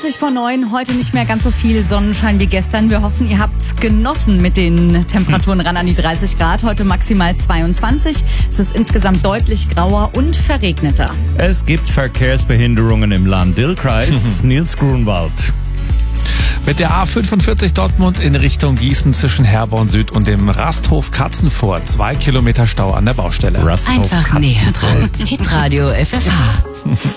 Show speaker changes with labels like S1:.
S1: 20:20, heute nicht mehr ganz so viel Sonnenschein wie gestern. Wir hoffen, ihr habt's genossen mit den Temperaturen ran an die 30 Grad. Heute maximal 22. Es ist insgesamt deutlich grauer und verregneter.
S2: Es gibt Verkehrsbehinderungen im Lahn-Dill-Kreis. Nils Grunwald.
S3: Mit der A45 Dortmund in Richtung Gießen zwischen Herborn Süd und dem Rasthof Katzenvor. 2 Kilometer Stau an der Baustelle.
S4: Einfach näher dran. Hitradio FFH.